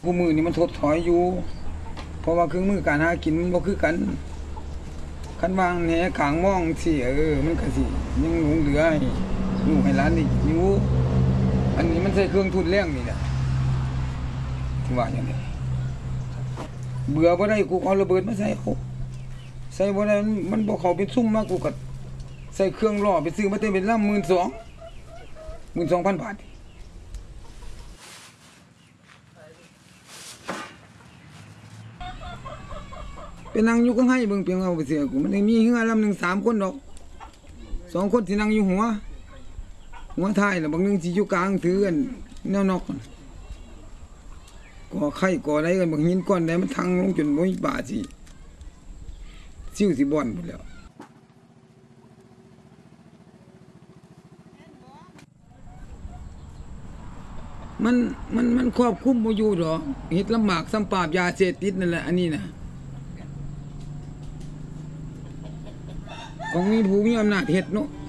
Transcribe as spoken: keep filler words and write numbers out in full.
ผู้มือนี่มันถดถอยอยู่เพราะว่าเครื่องมือการหากินมันบ่คือกันคันวางแหขางมองสิเออมันก็สิยังหลงเหลือให้ลูกให้หลานนี่อยู่อันนี้มันใช้เครื่องทุนแรงนี่แหละที่ว่าอย่างนี้เบื่อบ่ได้กูเอาระเบิดมาใส่เขาใส่บ่ได้มันบ่เข้าเป็นซุ่มมากูก็ใส่เครื่องล่อไปซื้อมาเต็มเป็นลำ หนึ่งหมื่นสองพัน หนึ่งหมื่นสองพัน บาทเป็นนั่งอยู่ก็ให้เบิ่งเพียงเอาไปเสียกูมันมีเฮือลำหนึ่งสามคนดอกสองคนที่นั่งอยู่หัวหัวท้ายแล้วบางนึงสิอยู่กลางถือกันแนวนอกก่อไข่ก่ออะไรกันบางหินก้อนใดมันทังลงจนบ่มีป่าสิซิ่วสิบ่อนหมดแล้วมันมันมันครอบคุมบ่อยู่ดอกเฮ็ดลำบากซ้ำปราบยาเสพติดนั่นแหละอันนี้นะของมีผู้มีอำนาจเฮ็ดเนาะ